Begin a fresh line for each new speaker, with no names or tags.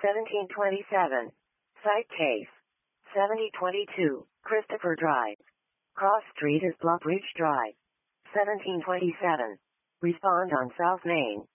1727. Cite case. 7022, Christopher Drive. Cross Street is Bluff Ridge Drive. 1727. Respond on South Main.